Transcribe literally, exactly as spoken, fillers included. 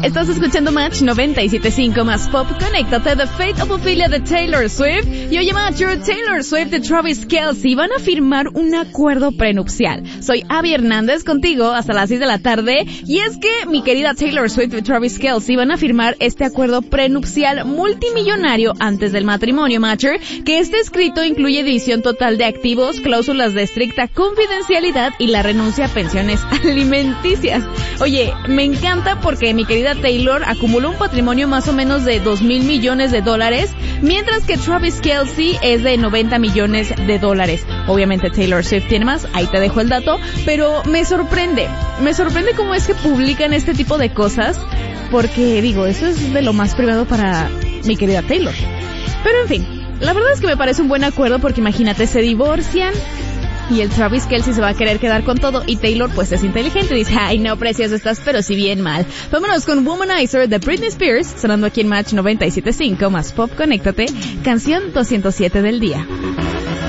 Estás escuchando Match noventa y siete punto cinco más Pop. Conéctate. The Fate of Ophelia de Taylor Swift. Y oye, Matcher, Taylor Swift y Travis Kelce van a firmar un acuerdo prenupcial. Soy Abby Hernández contigo hasta las seis de la tarde. Y es que mi querida Taylor Swift y Travis Kelce van a firmar este acuerdo prenupcial multimillonario antes del matrimonio, Matcher, que este escrito incluye división total de activos, cláusulas de estricta confidencialidad y la renuncia a pensiones alimenticias. Oye, me encanta porque mi querida Taylor acumuló un patrimonio más o menos de dos mil millones de dólares, mientras que Travis Kelce es de noventa millones de dólares. Obviamente Taylor Swift tiene más, ahí te dejo el dato, pero me sorprende, me sorprende cómo es que publican este tipo de cosas, porque digo, eso es de lo más privado para mi querida Taylor. Pero en fin, la verdad es que me parece un buen acuerdo porque imagínate, se divorcian y el Travis Kelce se va a querer quedar con todo y Taylor pues es inteligente, dice, ay no, precioso estás, pero si bien mal. Vámonos con Womanizer de Britney Spears, sonando aquí en Match noventa y siete punto cinco más Pop. Conéctate, canción doscientos siete del día.